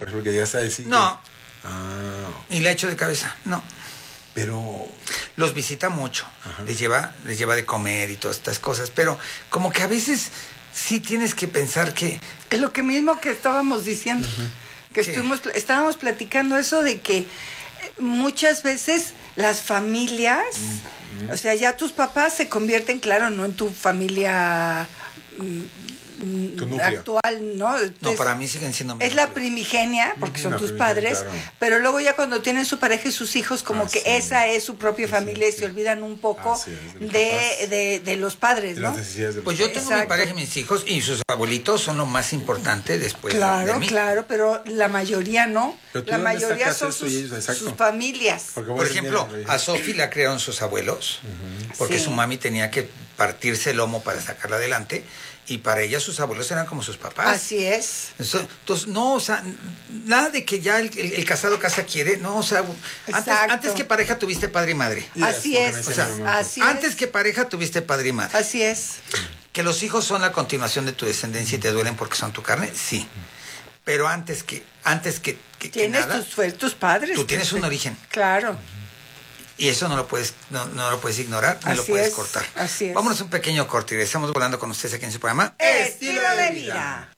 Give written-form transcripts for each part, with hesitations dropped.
Por ejemplo, que ya está sí. No. Ah. Ni le echo de cabeza, no. Pero... Los visita mucho, les lleva de comer y todas estas cosas, pero como que a veces sí tienes que pensar que... Es lo que mismo que estábamos diciendo, que Sí. estábamos platicando eso de que muchas veces las familias, o sea, ya tus papás se convierten, claro, no en tu familia Tu núcleo. actual, ¿no? No, Entonces, para mí siguen siendo... mi es la núcleo. primigenia, porque son La tus primigenia, padres, claro. pero luego ya cuando tienen su pareja y sus hijos, como que Sí. esa es su propia familia y se olvidan un poco Así es, de los de los padres, de ¿no? las necesidades de los Pues yo papás. tengo mi Exacto. pareja y mis hijos, y sus abuelitos son lo más importante después de Claro, mí. claro, pero la mayoría no. Pero tú La dónde mayoría sacas son eso y ellos, exacto. sus familias. Porque vos Por eres ejemplo, bien, a Sofi la crearon sus abuelos, porque Sí. su mami tenía que partirse el lomo para sacarla adelante, y para ella sus abuelos eran como sus papás. Así es. Entonces, no, o sea, nada de que ya el casado casa quiere, no, o sea, Exacto. antes que pareja tuviste padre y madre. Yes, Así porque es, no hay o sea, momento. así Antes es. que pareja tuviste padre y madre. Así es. Que los hijos son la continuación de tu descendencia y te duelen porque son tu carne, sí. Pero antes que Tienes nada, tus padres. tú tienes un origen. Claro. Y eso no lo puedes ignorar, ni lo Así puedes es, cortar. así es. Vámonos a un pequeño corte y regresamos volando con ustedes aquí en su programa. Estilo de vida.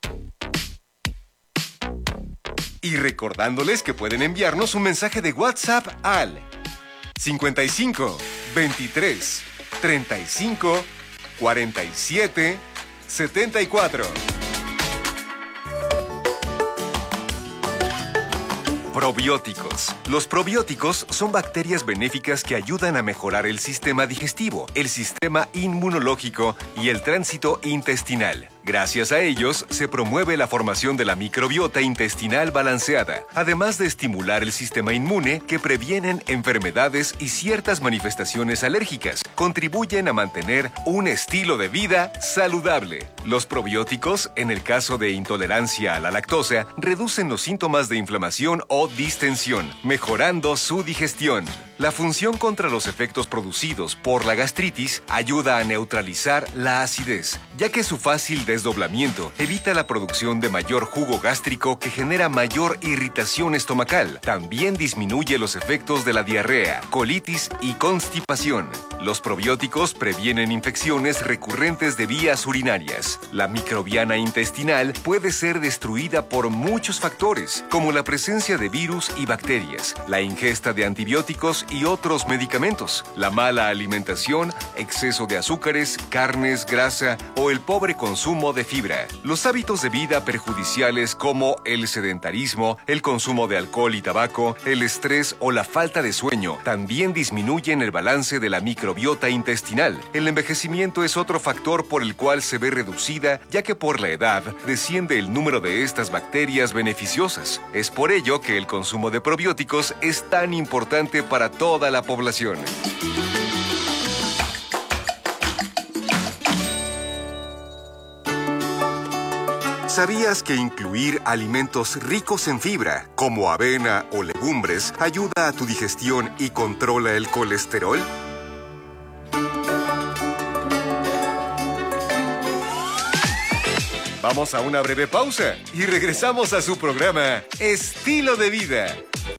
Y recordándoles que pueden enviarnos un mensaje de WhatsApp al 55 23 35 47 74. Probióticos. Los probióticos son bacterias benéficas que ayudan a mejorar el sistema digestivo, el sistema inmunológico y el tránsito intestinal. Gracias a ellos, se promueve la formación de la microbiota intestinal balanceada, además de estimular el sistema inmune que previenen enfermedades y ciertas manifestaciones alérgicas. Contribuyen a mantener un estilo de vida saludable. Los probióticos, en el caso de intolerancia a la lactosa, reducen los síntomas de inflamación o distensión, mejorando su digestión. La función contra los efectos producidos por la gastritis ayuda a neutralizar la acidez, ya que su fácil desdoblamiento evita la producción de mayor jugo gástrico que genera mayor irritación estomacal. También disminuye los efectos de la diarrea, colitis y constipación. Los probióticos previenen infecciones recurrentes de vías urinarias. La microbiana intestinal puede ser destruida por muchos factores, como la presencia de virus y bacterias, la ingesta de antibióticos y otros medicamentos, la mala alimentación, exceso de azúcares, carnes, grasa o el pobre consumo de fibra. Los hábitos de vida perjudiciales como el sedentarismo, el consumo de alcohol y tabaco, el estrés o la falta de sueño también disminuyen el balance de la microbiota intestinal. El envejecimiento es otro factor por el cual se ve reducida, ya que por la edad desciende el número de estas bacterias beneficiosas. Es por ello que el consumo de probióticos es tan importante para toda la población. ¿Sabías que incluir alimentos ricos en fibra, como avena o legumbres, ayuda a tu digestión y controla el colesterol? Vamos a una breve pausa y regresamos a su programa Estilo de Vida.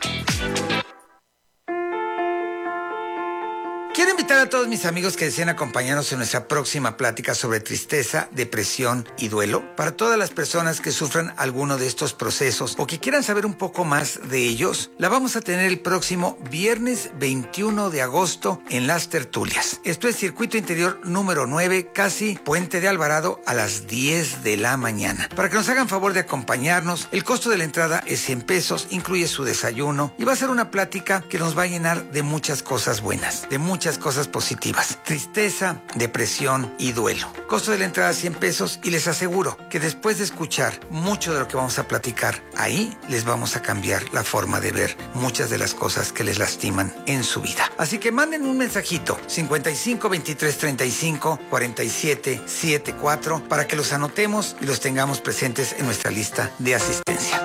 Quiero invitar a todos mis amigos que deseen acompañarnos en nuestra próxima plática sobre tristeza, depresión y duelo. Para todas las personas que sufran alguno de estos procesos o que quieran saber un poco más de ellos, la vamos a tener el próximo viernes 21 de agosto en Las Tertulias. Esto es Circuito Interior número 9, casi Puente de Alvarado, a las 10 de la mañana. Para que nos hagan favor de acompañarnos, el costo de la entrada es 100 pesos, incluye su desayuno y va a ser una plática que nos va a llenar de muchas cosas buenas, de muchas cosas positivas. Tristeza, depresión y duelo. Costo de la entrada 100 pesos y les aseguro que después de escuchar mucho de lo que vamos a platicar, ahí les vamos a cambiar la forma de ver muchas de las cosas que les lastiman en su vida. Así que manden un mensajito 55 23 35 47 74 para que los anotemos y los tengamos presentes en nuestra lista de asistencia.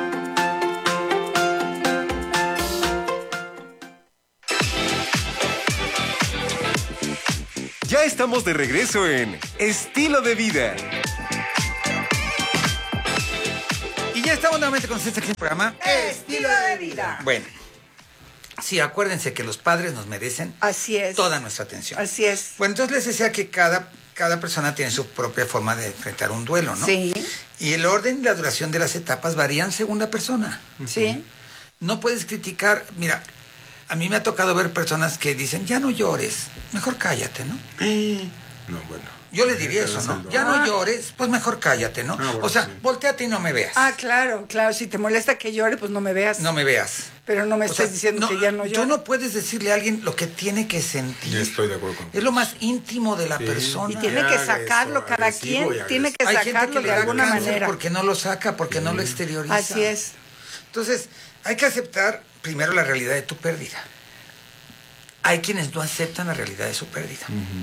Ya estamos de regreso en Estilo de Vida. Y ya estamos nuevamente con ustedes aquí en el programa. Estilo de vida. Bueno, sí, acuérdense que los padres nos merecen Así es. toda nuestra atención. Así es. Bueno, entonces les decía que cada persona tiene su propia forma de enfrentar un duelo, ¿no? Sí. Y el orden y la duración de las etapas varían según la persona. Sí. No puedes criticar, mira, a mí me ha tocado ver personas que dicen, ya no llores, mejor cállate, ¿no? No, bueno. Yo le diría eso, ¿no? Ya no llores, pues mejor cállate, ¿no? Bueno, O sea, sí. volteate y no me veas. Ah, claro. Si te molesta que llore, pues no me veas. No me veas. Pero no me O estés sea, diciendo que ya no llore. Tú no puedes decirle a alguien lo que tiene que sentir. Ya estoy de acuerdo contigo. Es lo más íntimo de la Sí. persona. Y tiene Ya que sacarlo, agresivo, cada agresivo quien y tiene que Hay gente sacarlo que le de da alguna cáncer manera. porque no lo saca, porque no lo exterioriza. Así es. Entonces, hay que aceptar primero la realidad de tu pérdida. Hay quienes no aceptan la realidad de su pérdida.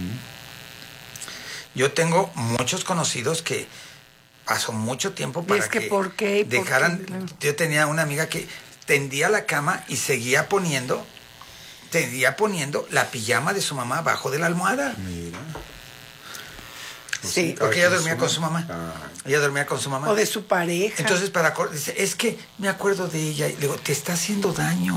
Yo tengo muchos conocidos que pasó mucho tiempo para es que ¿por qué? ¿Y por dejaran. qué? Claro. Yo tenía una amiga que tendía la cama y seguía poniendo la pijama de su mamá abajo de la almohada. Mira. Sí. Porque ella dormía con su mamá. Ella dormía con su mamá. O de su pareja. Entonces, dice, es que me acuerdo de ella. Y le digo, te está haciendo daño.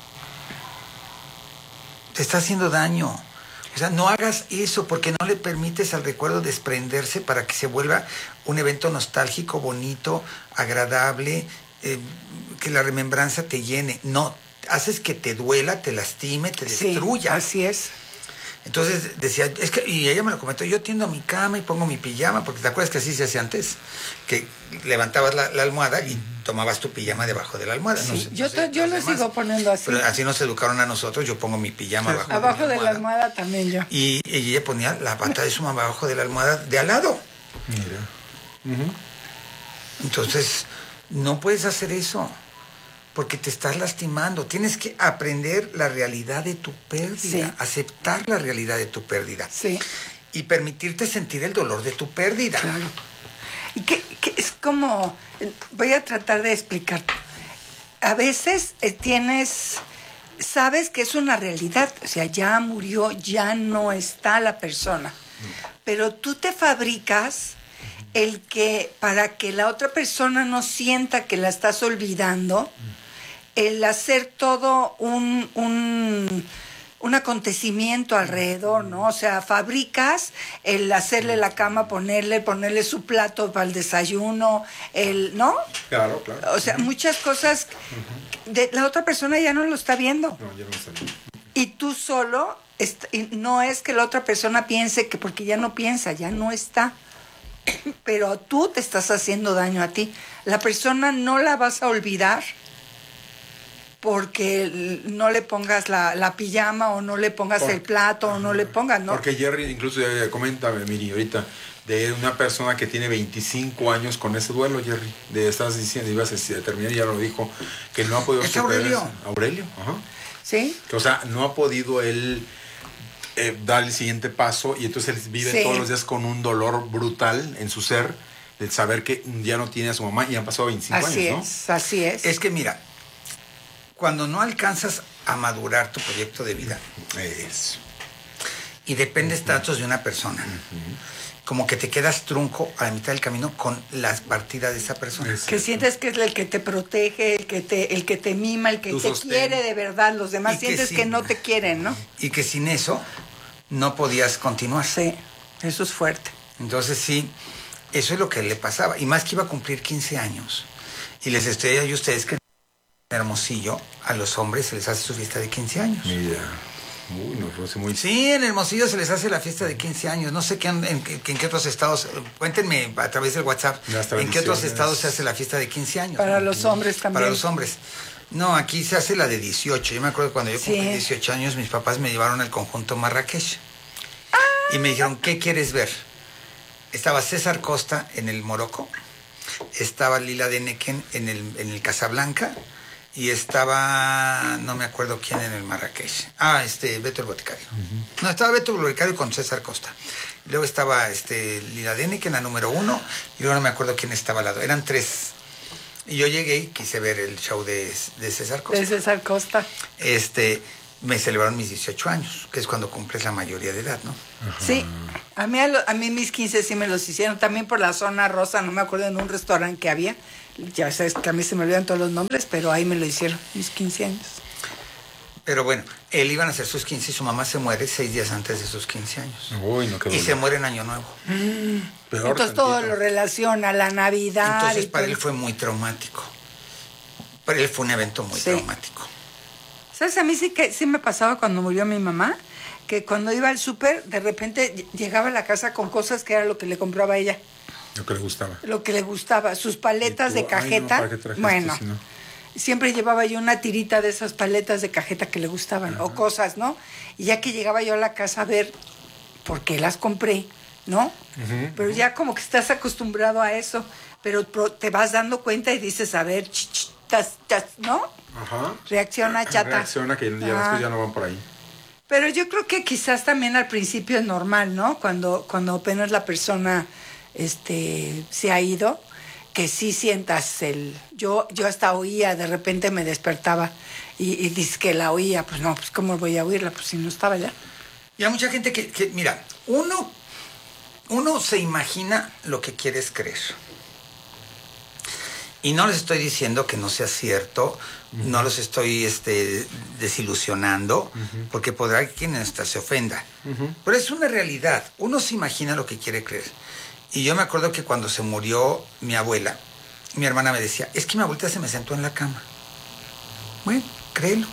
Te está haciendo daño. O sea, no hagas eso porque no le permites al recuerdo desprenderse para que se vuelva un evento nostálgico, bonito, agradable, que la remembranza te llene. No, haces que te duela, te lastime, te Sí, destruya. así es. Entonces decía, y ella me lo comentó, yo tiendo mi cama y pongo mi pijama, porque te acuerdas que así se hacía antes, que levantabas la almohada y tomabas tu pijama debajo de la almohada. Sí, No sé, yo no sé, lo los demás, sigo poniendo así. pero así nos educaron a nosotros, yo pongo mi pijama abajo, Abajo de la almohada también yo. Y ella ponía la bata de su mamá abajo de la almohada de al lado. Mira. Entonces, no puedes hacer eso, porque te estás lastimando. Tienes que aprender la realidad de tu pérdida, Sí. aceptar la realidad de tu pérdida. Sí. Y permitirte sentir el dolor de tu pérdida. Claro. Y que es como, voy a tratar de explicar. A veces sabes que es una realidad, o sea, ya murió, ya no está la persona, pero tú te fabricas para que la otra persona no sienta que la estás olvidando, el hacer todo un acontecimiento alrededor, ¿no? O sea, fabricas el hacerle la cama, ponerle su plato para el desayuno, ¿no? Claro, claro. O sea, muchas cosas la otra persona ya no lo está viendo. No, ya no está bien. Y tú solo, y no es que la otra persona piense que porque ya no piensa, ya no está. Pero tú te estás haciendo daño a ti. La persona no la vas a olvidar porque no le pongas la pijama o no le pongas el plato o no le pongas, ¿no? Porque Jerry incluso ya comenta, Miri, ahorita, de una persona que tiene 25 años con ese duelo, Jerry. Estás diciendo, ibas a terminar, ya lo dijo, que no ha podido Es superar Aurelio. eso. Aurelio, ajá. ¿Sí? O sea, no ha podido él dar el siguiente paso y entonces él vive Sí. todos los días con un dolor brutal en su ser, el saber que ya no tiene a su mamá y han pasado 25 Así años, es, así es. Es que mira, cuando no alcanzas a madurar tu proyecto de vida ¿no? Eso. y dependes tanto de una persona, como que te quedas trunco a la mitad del camino con la partida de esa persona. Es Que cierto. sientes que es el que te protege, el que te mima, el que Tu te sostén. quiere de verdad. Los demás Y que sientes sí. que no te quieren, ¿no? Y que sin eso no podías continuar. Sí, eso es fuerte. Entonces sí, eso es lo que le pasaba. Y más que iba a cumplir 15 años. Y les estoy a ustedes que en Hermosillo a los hombres se les hace su fiesta de 15 años. Mira. Uy, no fue muy... Sí, en Hermosillo se les hace la fiesta de 15 años. No sé en qué otros estados. Cuéntenme a través del WhatsApp. Las ¿En qué otros tradiciones. estados se hace la fiesta de 15 años? Para los hombres también. Para los hombres. No, aquí se hace la de 18. Yo me acuerdo cuando yo Sí. cumplí 18 años, mis papás me llevaron al conjunto Marrakech. Y me dijeron, ¿qué quieres ver? Estaba César Costa en el Morocco, estaba Lila Deneken en el Casablanca y estaba, no me acuerdo quién en el Marrakech. Beto el Boticario. No, estaba Beto el Boticario con César Costa. Luego estaba Lila Deneken, la número 1, y luego no me acuerdo quién estaba al lado. Eran 3. Y yo llegué y quise ver el show de César Costa. De César Costa. me celebraron mis 18 años, que es cuando cumples la mayoría de edad, ¿no? Sí, a mí mis 15 sí me los hicieron, también por la zona rosa, no me acuerdo, en un restaurante que había, ya sabes que a mí se me olvidan todos los nombres, pero ahí me lo hicieron, mis 15 años. Pero bueno, él iban a hacer sus 15 y su mamá se muere 6 días antes de sus 15 años. Uy, no, qué y dolor. se muere en Año Nuevo. Peor Entonces todo tantito. lo relaciona a la Navidad. Entonces y para todo. él fue muy traumático. Para él fue un evento muy Sí. traumático. ¿Sabes? A mí sí me pasaba cuando murió mi mamá, que cuando iba al súper, de repente llegaba a la casa con cosas que era lo que le compraba a ella, Lo que le gustaba. lo que le gustaba, sus paletas Y tú, de "Ay, no, cajeta. ¿para qué trajiste Bueno, si no?" siempre llevaba yo una tirita de esas paletas de cajeta que le gustaban, o cosas, ¿no? Y ya que llegaba yo a la casa a ver por qué las compré, ¿no? Pero ya como que estás acostumbrado a eso, pero te vas dando cuenta y dices, a ver, ¿no? Ajá. Reacciona, chata. Reacciona que ya las cosas ya no van por ahí. Pero yo creo que quizás también al principio es normal, ¿no? Cuando apenas la persona se ha ido, que sí sientas yo hasta oía, de repente me despertaba y dices que la oía, pues no, pues ¿cómo voy a oírla? Pues si no estaba ya. Y hay mucha gente que mira, uno se imagina lo que quieres creer. Y no les estoy diciendo que no sea cierto, no los estoy desilusionando, porque podrá que quien hasta se ofenda. Pero es una realidad, uno se imagina lo que quiere creer. Y yo me acuerdo que cuando se murió mi abuela, mi hermana me decía, es que mi abuelita se me sentó en la cama. Bueno, créelo.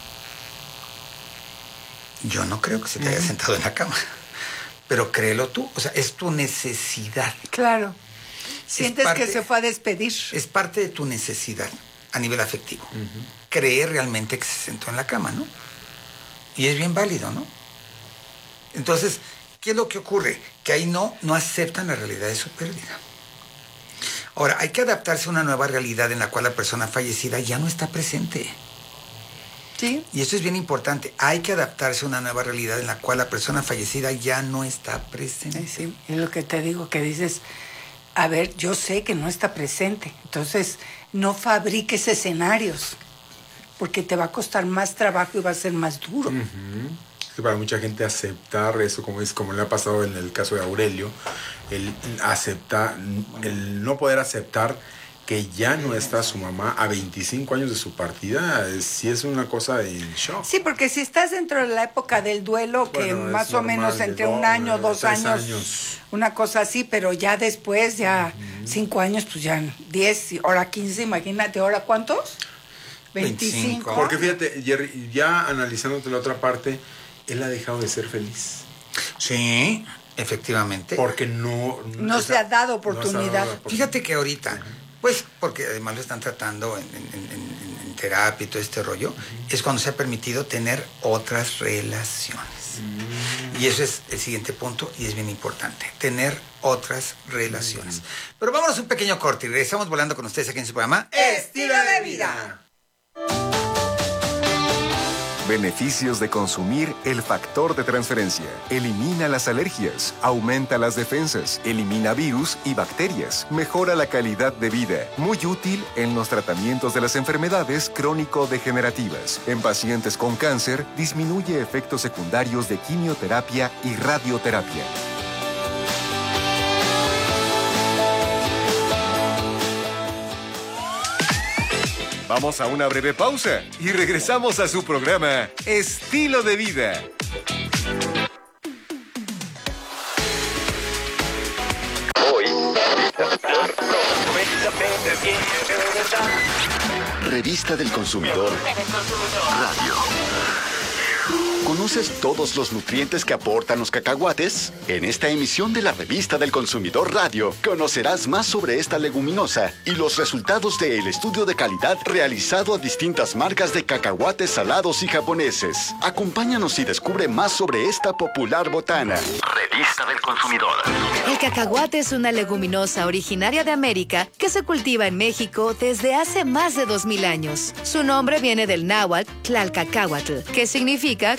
Yo no creo que se te haya sentado en la cama, pero créelo tú, o sea, es tu necesidad. Claro. Sientes parte- que se fue a despedir. Es parte de tu necesidad a nivel afectivo. Creer realmente que se sentó en la cama, ¿no? Y es bien válido, ¿no? Entonces, ¿qué es lo que ocurre? Que ahí no aceptan la realidad de su pérdida. Ahora, hay que adaptarse a una nueva realidad en la cual la persona fallecida ya no está presente. Sí. Y esto es bien importante. Hay que adaptarse a una nueva realidad en la cual la persona fallecida ya no está presente. Sí, es lo que te digo, que dices, a ver, yo sé que no está presente, entonces no fabriques escenarios, porque te va a costar más trabajo y va a ser más duro. Es que para mucha gente aceptar eso, como le ha pasado en el caso de Aurelio, el no poder aceptar que ya no está su mamá a 25 años de su partida, sí es una cosa de shock. Sí, porque si estás dentro de la época del duelo, que Bueno, más es o menos normal, entre de un año, 2 3 años, una cosa así, pero ya después, ya 5 años, pues ya 10, ahora 15, imagínate, ¿ahora cuántos? 25. Porque fíjate, Jerry, ya analizándote la otra parte, él ha dejado de ser feliz. Sí, efectivamente. Porque No se ha dado oportunidad. Fíjate que ahorita, pues porque además lo están tratando en terapia y todo este rollo, es cuando se ha permitido tener otras relaciones. Y eso es el siguiente punto y es bien importante, tener otras relaciones. Pero vámonos a un pequeño corte y regresamos volando con ustedes aquí en su programa Estilo de vida. Beneficios de consumir el factor de transferencia. Elimina las alergias, aumenta las defensas, elimina virus y bacterias, mejora la calidad de vida. Muy útil en los tratamientos de las enfermedades crónico-degenerativas. En pacientes con cáncer, disminuye efectos secundarios de quimioterapia y radioterapia. Vamos a una breve pausa y regresamos a su programa Estilo de Vida. Revista del Consumidor Radio. ¿Conoces todos los nutrientes que aportan los cacahuates? En esta emisión de la Revista del Consumidor Radio conocerás más sobre esta leguminosa y los resultados del estudio de calidad realizado a distintas marcas de cacahuates salados y japoneses. Acompáñanos y descubre más sobre esta popular botana. Revista del Consumidor. El cacahuate es una leguminosa originaria de América que se cultiva en México desde hace más de 2000 años. Su nombre viene del náhuatl Tlalcacahuatl, que significa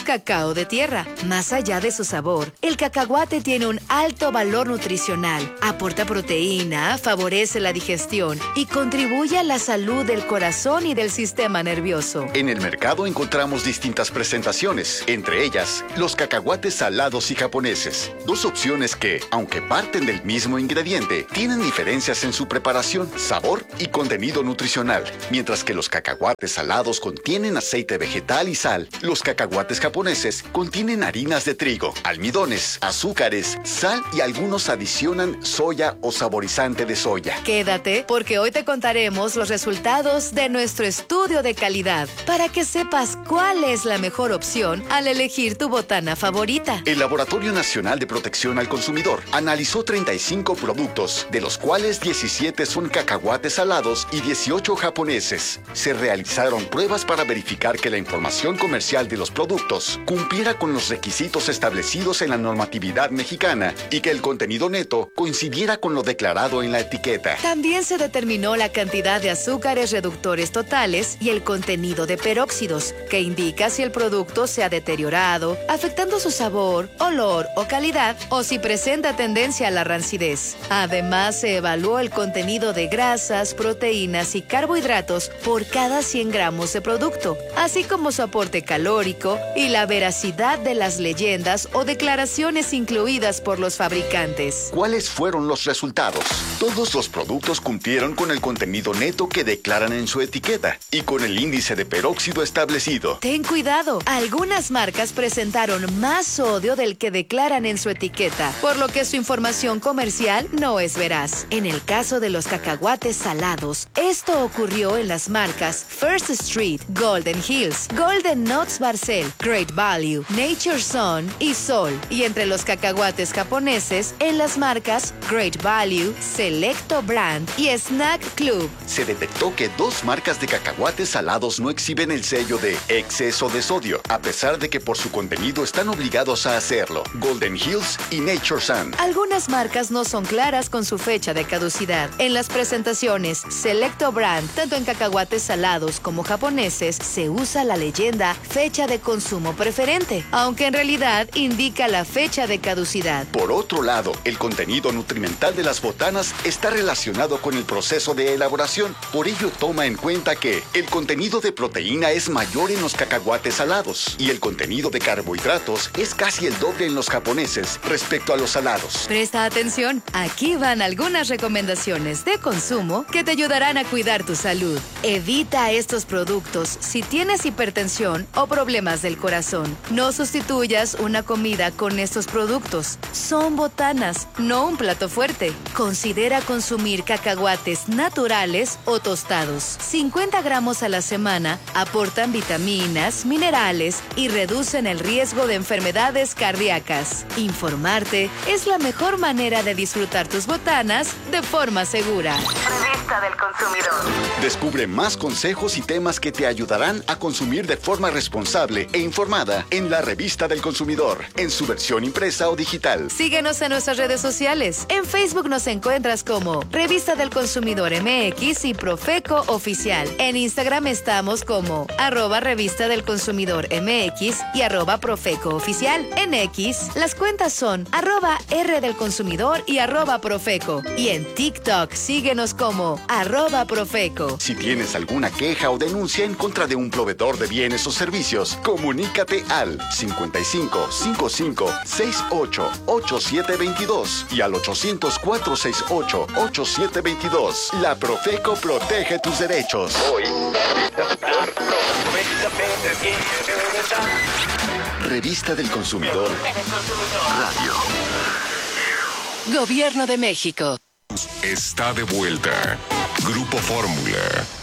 cacao de tierra. Más allá de su sabor, el cacahuate tiene un alto valor nutricional, aporta proteína, favorece la digestión y contribuye a la salud del corazón y del sistema nervioso. En el mercado encontramos distintas presentaciones, entre ellas los cacahuates salados y japoneses. Dos opciones que, aunque parten del mismo ingrediente, tienen diferencias en su preparación, sabor y contenido nutricional. Mientras que los cacahuates salados contienen aceite vegetal y sal, los cacahuates japoneses contienen harinas de trigo, almidones, azúcares, sal y algunos adicionan soya o saborizante de soya. Quédate, porque hoy te contaremos los resultados de nuestro estudio de calidad para que sepas cuál es la mejor opción al elegir tu botana favorita. El Laboratorio Nacional de Protección al Consumidor analizó 35 productos, de los cuales 17 son cacahuates salados y 18 japoneses. Se realizaron pruebas para verificar que la información comercial de los productos cumpliera con los requisitos establecidos en la normatividad mexicana y que el contenido neto coincidiera con lo declarado en la etiqueta. También se determinó la cantidad de azúcares reductores totales y el contenido de peróxidos, que indica si el producto se ha deteriorado, afectando su sabor, olor o calidad, o si presenta tendencia a la rancidez. Además, se evaluó el contenido de grasas, proteínas y carbohidratos por cada 100 gramos de producto, así como su aporte calórico y la veracidad de las leyendas o declaraciones incluidas por los fabricantes. ¿Cuáles fueron los resultados? Todos los productos cumplieron con el contenido neto que declaran en su etiqueta y con el índice de peróxido establecido. Ten cuidado, algunas marcas presentaron más sodio del que declaran en su etiqueta, por lo que su información comercial no es veraz. En el caso de los cacahuates salados, esto ocurrió en las marcas First Street, Golden Hills, Golden Nuts Barcel, Great Value, Nature Sun y Sol, y entre los cacahuates japoneses en las marcas Great Value, Selecto Brand y Snack Club. Se detectó que 2 marcas de cacahuates salados no exhiben el sello de exceso de sodio, a pesar de que por su contenido están obligados a hacerlo: Golden Hills y Nature Sun. Algunas marcas no son claras con su fecha de caducidad. En las presentaciones Selecto Brand, tanto en cacahuates salados como japoneses, se usa la leyenda fecha de consumo preferente, aunque en realidad indica la fecha de caducidad. Por otro lado, el contenido nutrimental de las botanas está relacionado con el proceso de elaboración. Por ello, toma en cuenta que el contenido de proteína es mayor en los cacahuates salados y el contenido de carbohidratos es casi el doble en los japoneses respecto a los salados. Presta atención, aquí van algunas recomendaciones de consumo que te ayudarán a cuidar tu salud. Evita estos productos si tienes hipertensión o problemas del corazón. No sustituyas una comida con estos productos. Son botanas, no un plato fuerte. Considera consumir cacahuates naturales o tostados. 50 gramos a la semana aportan vitaminas, minerales y reducen el riesgo de enfermedades cardíacas. Informarte es la mejor manera de disfrutar tus botanas de forma segura. Revista del Consumidor. Descubre más consejos y temas que te ayudarán a consumir de forma responsable e informada en la Revista del Consumidor, en su versión impresa o digital. Síguenos en nuestras redes sociales. En Facebook nos encuentras como Revista del Consumidor MX y Profeco Oficial. En Instagram estamos como @Revista del Consumidor MX y @Profeco Oficial. En X, las cuentas son @R del Consumidor y @Profeco. Y en TikTok, síguenos como @Profeco. Si tienes alguna queja o denuncia en contra de un proveedor de bienes o servicios, comunícate al 55 55 68 8722 y al 800 468 8722. La Profeco protege tus derechos. Revista del Consumidor Radio. Gobierno de México. Está de vuelta. Grupo Fórmula.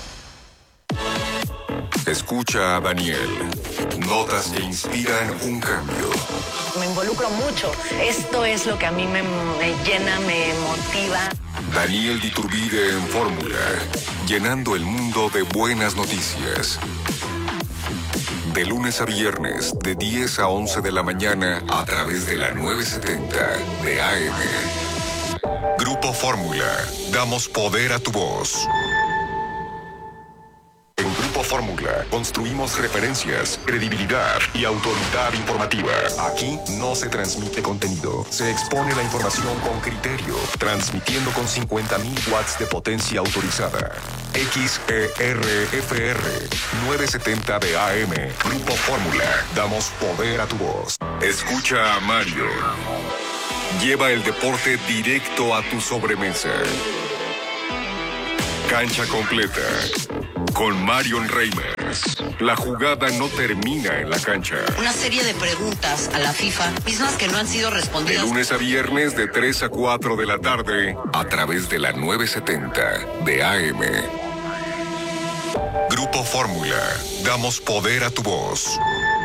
Escucha a Daniel. Notas que inspiran un cambio. Me involucro mucho. Esto es lo que a mí me llena, me motiva. Daniel Iturbide en Fórmula. Llenando el mundo de buenas noticias. De lunes a viernes, de 10 a 11 de la mañana, a través de la 970 de AM. Grupo Fórmula. Damos poder a tu voz. En Grupo Fórmula. Construimos referencias, credibilidad y autoridad informativa. Aquí no se transmite contenido. Se expone la información con criterio, transmitiendo con 50.000 watts de potencia autorizada. XERFR 970 de AM. Grupo Fórmula. Damos poder a tu voz. Escucha a Mario. Lleva el deporte directo a tu sobremesa. Cancha completa. Con Marion Reimers. La jugada no termina en la cancha. Una serie de preguntas a la FIFA, mismas que no han sido respondidas. De lunes a viernes de 3 a 4 de la tarde, a través de la 970 de AM. Grupo Fórmula. Damos poder a tu voz.